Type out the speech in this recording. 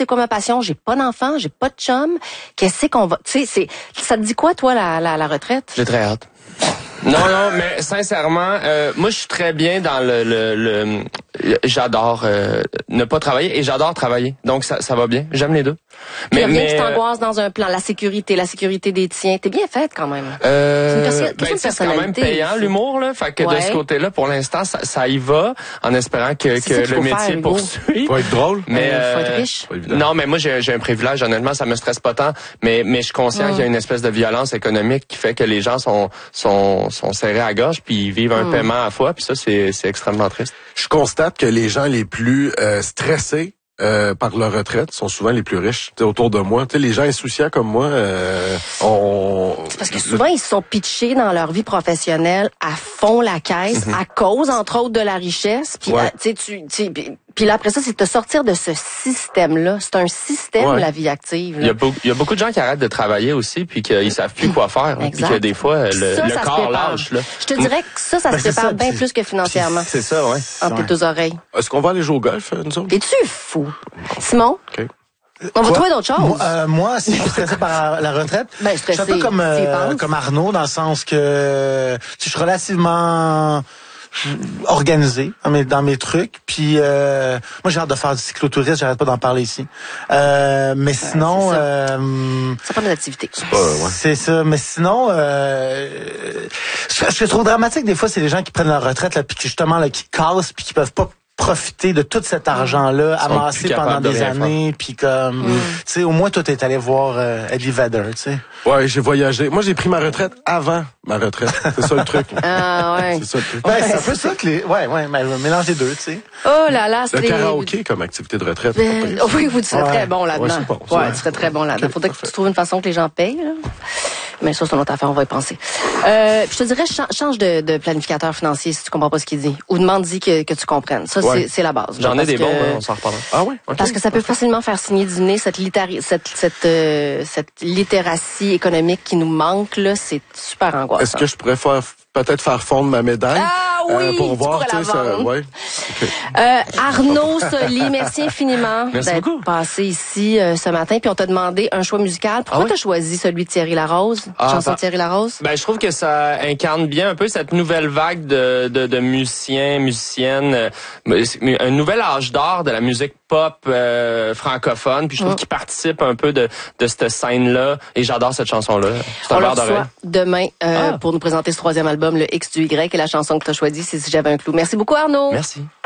c'est quoi ma passion, j'ai pas d'enfant, j'ai pas de chum. Qu'est-ce qu'on va, tu sais, ça te dit quoi, toi, la retraite? J'ai très hâte. Non, mais sincèrement, moi je suis très bien dans le j'adore ne pas travailler et j'adore travailler. Donc ça va bien, j'aime les deux. Mais rien qui t'angoisse dans un plan, la sécurité des tiens, t'es bien faite quand même. C'est quand même payant l'humour là, fait que de ce côté-là pour l'instant ça y va en espérant que le métier poursuive. Faut être drôle, mais faut être riche. Non, mais moi j'ai un privilège, honnêtement, ça me stresse pas tant, mais je suis conscient qu'il y a une espèce de violence économique qui fait que les gens sont serrés à la gorge puis ils vivent un paiement à la fois, puis ça c'est extrêmement triste. Je constate que les gens les plus stressés par leur retraite sont souvent les plus riches. T'sais, autour de moi, les gens insouciants comme moi, c'est parce que souvent ils se sont pitchés dans leur vie professionnelle à fond la caisse à cause entre autres de la richesse. Puis puis là après ça, c'est de sortir de ce système-là. C'est un système la vie active. Là. Il y a beaucoup de gens qui arrêtent de travailler aussi puis qu'ils savent plus quoi faire. Puis que des fois le corps lâche. Là. Je te dirais que ça se prépare bien plus que financièrement. C'est ça, ouais. Entre tes deux oreilles. Est-ce qu'on va aller jouer au golf, nous autres? Es-tu fou? Simon? Okay. On va trouver d'autres choses. Moi, si je suis stressé par la retraite, je suis un peu comme Arnaud, dans le sens que je suis relativement organisé dans mes trucs. Puis moi, j'ai hâte de faire du cyclotourisme, j'arrête pas d'en parler ici. Mais sinon... ça prend des activités. C'est ça. Mais sinon, ce que je trouve dramatique, des fois, c'est les gens qui prennent leur retraite, là, puis justement, là, qui cassent, puis qui peuvent pas profiter de tout cet argent-là amassé pendant des années, puis comme, tu sais, au moins toi t'es allé voir Eddie Vedder, tu sais. Ouais, j'ai voyagé. Moi, j'ai pris ma retraite avant ma retraite. C'est ça le truc. Ah ouais. C'est ça le truc. C'est un peu ça que mélange les deux, tu sais. Oh là là, c'est le karaoké comme activité de retraite. Oui, tu serais très bon là-dedans. Tu serais très bon là-dedans. Faudrait que tu trouves une façon que les gens payent, là. Mais ça, c'est une autre affaire, on va y penser. Je te dirais, change de planificateur financier si tu comprends pas ce qu'il dit. Ou demande-y que tu comprennes. Ça, c'est la base. J'en ai des bons, on s'en reparlera. Ah oui? Okay. Parce que ça peut facilement faire signer du nez cette littératie économique qui nous manque, là. C'est super angoissant. Est-ce que je pourrais peut-être faire fondre ma médaille? Ah oui! Pour voir, tu ça, ouais. Okay. Arnaud Soli, merci infiniment d'être passé ici ce matin. Puis on t'a demandé un choix musical. Pourquoi t'as choisi celui de Thierry Larose? Chanson de Thierry Larose? Ben, je trouve que ça incarne bien un peu cette nouvelle vague de musiciens, musiciennes, un nouvel âge d'or de la musique pop francophone. Puis je trouve qu'il participe un peu de cette scène-là. Et j'adore cette chanson-là. C'est un verre d'oreille. Demain pour nous présenter ce troisième album, le X du Y, et la chanson que tu as choisie, c'est Si j'avais un clou. Merci beaucoup, Arnaud. Merci.